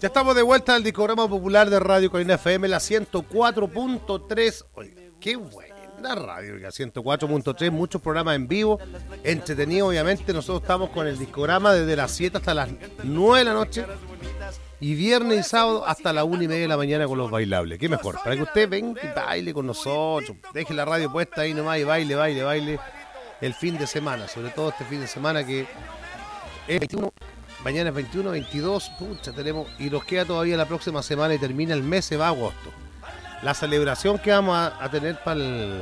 Ya estamos de vuelta al discograma popular de Radio Colina FM, la 104.3. Oiga, qué buena radio, la 104.3, muchos programas en vivo, entretenido obviamente. Nosotros estamos con el discograma desde las 7 hasta las 9 de la noche y viernes y sábado hasta las 1:30 de la mañana con los bailables. ¿Qué mejor? Para que usted venga y baile con nosotros, deje la radio puesta ahí nomás y baile el fin de semana, sobre todo este fin de semana que es 21. Mañana es 21, 22, pucha, tenemos, y nos queda todavía la próxima semana y termina el mes, se va a agosto. La celebración que vamos a tener para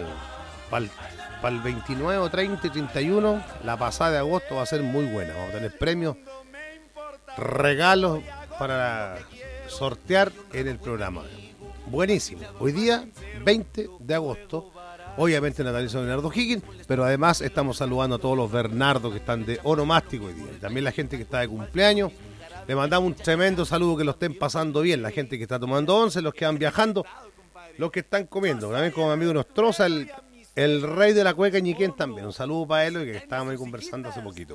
el 29, 30 y 31, la pasada de agosto, va a ser muy buena. Vamos a tener premios, regalos para sortear en el programa. Buenísimo. Hoy día, 20 de agosto, obviamente natalicio de Bernardo Higgins, pero además estamos saludando a todos los Bernardos que están de onomástico hoy día. Y también la gente que está de cumpleaños. Le mandamos un tremendo saludo, que lo estén pasando bien. La gente que está tomando once, los que van viajando, los que están comiendo. También con mi amigo Nostroza, el rey de la cueca Ñiquén también. Un saludo para él, que estábamos ahí conversando hace poquito.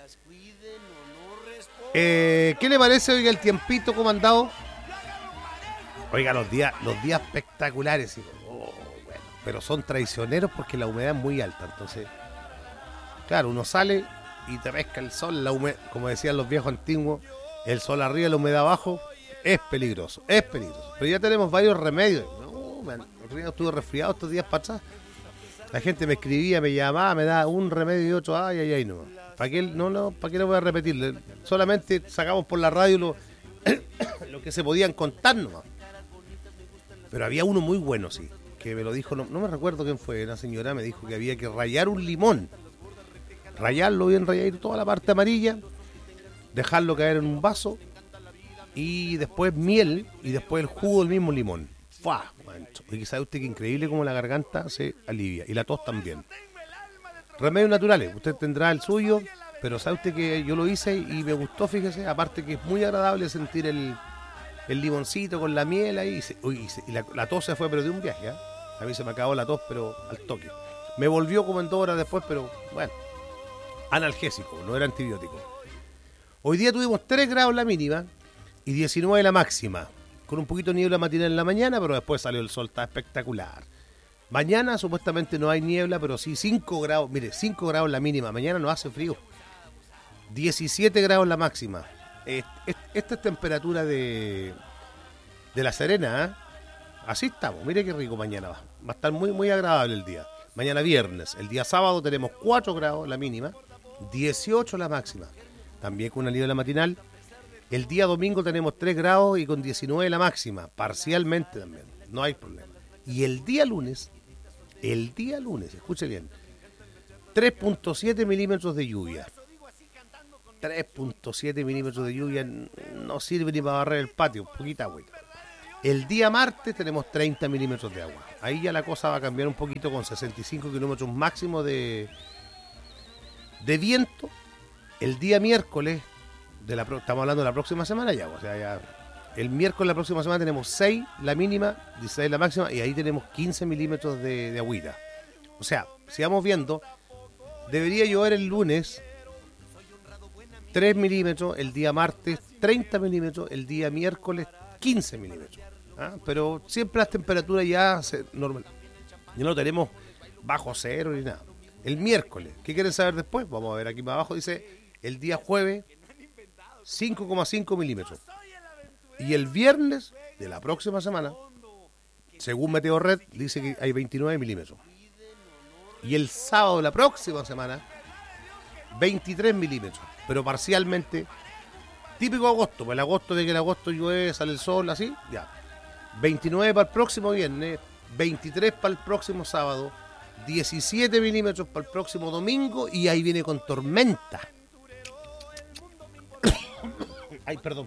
¿Qué le parece, oiga, el tiempito comandado? Oiga, los días espectaculares, hijo. Pero son traicioneros porque la humedad es muy alta. Entonces, claro, uno sale y te pesca el sol, la humedad, como decían los viejos antiguos, el sol arriba y la humedad abajo, es peligroso. Pero ya tenemos varios remedios. No, man, estuve resfriado estos días para atrás. La gente me escribía, me llamaba, me daba un remedio y otro, ay, no. ¿Para qué lo voy a repetir? Solamente sacamos por la radio lo que se podían contar nomás. Pero había uno muy bueno, sí, que me lo dijo, no me recuerdo quién fue, una señora me dijo que había que rallar un limón, rallarlo bien, rallar toda la parte amarilla, dejarlo caer en un vaso y después miel y después el jugo del mismo limón. ¡Fua! Y sabe usted que increíble como la garganta se alivia y la tos también. Remedios naturales, usted tendrá el suyo, pero sabe usted que yo lo hice y me gustó, fíjese, aparte que es muy agradable sentir el limoncito con la miel ahí y la tos se fue, pero de un viaje, ¿eh? A mí se me acabó la tos, pero al toque. Me volvió como en 2 horas después, pero bueno, analgésico, no era antibiótico. Hoy día tuvimos 3 grados la mínima y 19 la máxima, con un poquito de niebla matinal en la mañana, pero después salió el sol, está espectacular. Mañana supuestamente no hay niebla, pero sí 5 grados, mire, 5 grados la mínima, mañana no hace frío. 17 grados la máxima. Esta es temperatura de La Serena, ¿eh? Así estamos, mire qué rico mañana va a estar muy, muy agradable el día. Mañana viernes, el día sábado tenemos 4 grados la mínima, 18 la máxima, también con una niebla matinal. El día domingo tenemos 3 grados y con 19 la máxima, parcialmente también, no hay problema. Y el día lunes, escuche bien, 3.7 milímetros de lluvia. 3.7 milímetros de lluvia no sirve ni para barrer el patio, poquita agua. El día martes tenemos 30 milímetros de agua. Ahí ya la cosa va a cambiar un poquito con 65 kilómetros máximo de viento. El día miércoles, estamos hablando de la próxima semana ya, o sea, ya el miércoles de la próxima semana tenemos 6 la mínima, 16 la máxima, y ahí tenemos 15 milímetros de agüita. O sea, si vamos viendo, debería llover el lunes 3 milímetros, el día martes 30 milímetros, el día miércoles 15 milímetros. ¿Ah? Pero siempre las temperaturas ya normal. Ya no tenemos bajo cero ni nada. El miércoles, ¿qué quieren saber después? Vamos a ver aquí más abajo, dice el día jueves 5,5 milímetros. Y el viernes de la próxima semana, según Meteorred, dice que hay 29 milímetros. Y el sábado de la próxima semana, 23 milímetros. Pero parcialmente, típico agosto, pues el agosto de que el agosto llueve, sale el sol, así, ya. 29 para el próximo viernes, 23 para el próximo sábado, 17 milímetros para el próximo domingo y ahí viene con tormenta. Ay, perdón.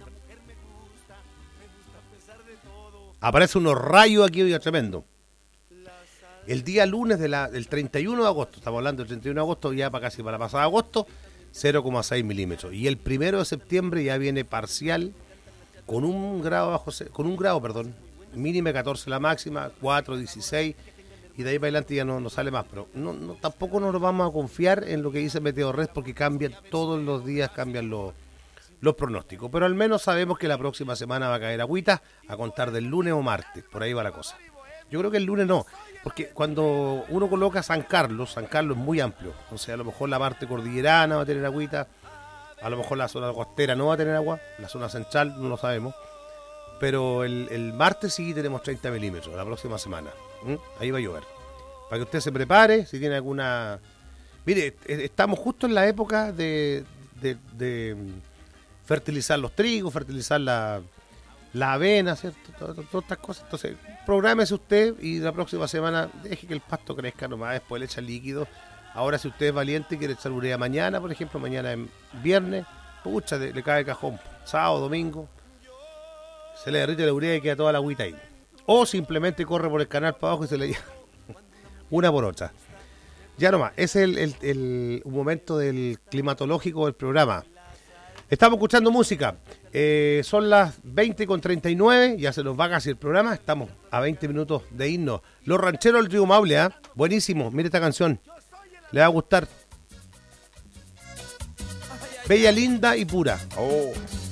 Aparecen unos rayos aquí hoy, tremendo. El día lunes del 31 de agosto, estamos hablando del 31 de agosto, ya para casi para pasar agosto, 0,6 milímetros. Y el 1 de septiembre ya viene parcial con un grado mínima 14 la máxima, 4, 16, y de ahí para adelante ya no sale más. Pero tampoco nos vamos a confiar en lo que dice Meteorred, porque cambian todos los días, cambian los los pronósticos. Pero al menos sabemos que la próxima semana va a caer agüita a contar del lunes o martes. Por ahí va la cosa. Yo creo que el lunes no, porque cuando uno coloca San Carlos es muy amplio. Entonces a lo mejor la parte cordillerana va a tener agüita, a lo mejor la zona costera no va a tener agua, la zona central no lo sabemos. Pero el martes sí tenemos 30 milímetros, la próxima semana. Ahí va a llover. Para que usted se prepare, si tiene alguna... Mire, estamos justo en la época de fertilizar los trigos, fertilizar la avena, ¿cierto? Todas estas cosas. Entonces, prográmese usted y la próxima semana deje que el pasto crezca nomás, después le echa líquido. Ahora, si usted es valiente y quiere echar urea mañana, por ejemplo, mañana es viernes, pucha, le cae cajón. Sábado, domingo, se le derrite la urea y queda toda la agüita ahí. O simplemente corre por el canal para abajo y se le lleva una por otra. Ya nomás, ese es el momento del climatológico del programa. Estamos escuchando música. Son las 20:39, ya se nos va casi el programa. Estamos a 20 minutos de irnos. Los Rancheros del Río Maule, ¿eh? Buenísimo, mire esta canción. Le va a gustar. Bella, linda y pura. Oh.